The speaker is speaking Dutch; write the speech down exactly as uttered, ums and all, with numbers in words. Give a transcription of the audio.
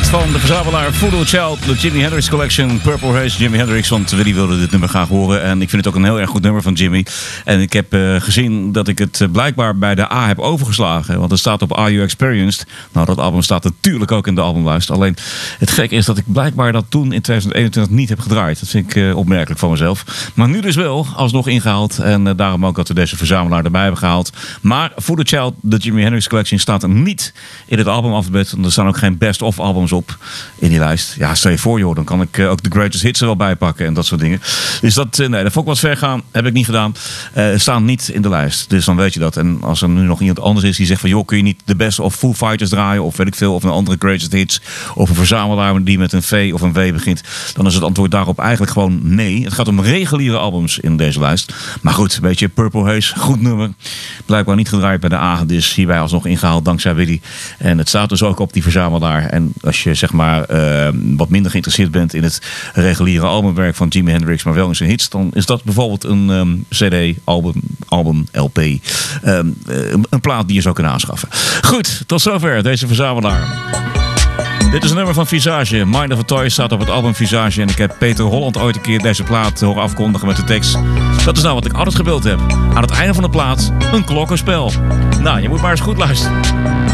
hit van de verzamelaar Voodoo Child, de Jimi Hendrix Collection, Purple Haze, Jimi Hendrix. Want Willy wilde dit nummer graag horen en ik vind het ook een heel erg goed nummer van Jimmy. En ik heb uh, gezien dat ik het uh, blijkbaar bij de A heb overgeslagen, want het staat op Are You Experienced? Nou, dat album staat natuurlijk ook in de albumlijst. Alleen het gekke is dat ik blijkbaar dat toen in twintig eenentwintig niet heb gedraaid. Dat vind ik uh, opmerkelijk van mezelf. Maar nu dus wel, alsnog ingehaald. En uh, daarom ook dat we deze verzamelaar erbij hebben gehaald. Maar Voodoo Child, de Jimi Hendrix Collection, staat er niet in het albumalfabet. Er staan ook geen best-of albums op in die lijst. Ja, stel je voor joh, dan kan ik uh, ook de greatest hits er wel bij pakken en dat soort dingen. Dus dat, uh, nee, dat vond ik wat ver gaan. Heb ik niet gedaan. Uh, staan niet in de lijst. Dus dan weet je dat. En als er nu nog iemand anders is die zegt van joh, kun je niet de best of Foo Fighters draaien of weet ik veel, of een andere greatest hits of een verzamelaar die met een V of een W begint, dan is het antwoord daarop eigenlijk gewoon nee. Het gaat om reguliere albums in deze lijst. Maar goed, weet je, Purple Haze, goed nummer. Blijkbaar niet gedraaid bij de A, dus hierbij alsnog ingehaald dankzij Willy. En het staat dus ook op die verzamelaar. En als je zeg maar uh, wat minder geïnteresseerd bent in het reguliere albumwerk van Jimi Hendrix, maar wel in zijn hits, dan is dat bijvoorbeeld een um, C D, album, album, L P. Um, een, een plaat die je zou kunnen aanschaffen. Goed, tot zover deze verzamelaar. Dit is een nummer van Visage. Mind of a Toy staat op het album Visage. En ik heb Peter Holland ooit een keer deze plaat horen afkondigen met de tekst. Dat is nou wat ik altijd gewild heb. Aan het einde van de plaat een klokkenspel. Nou, je moet maar eens goed luisteren.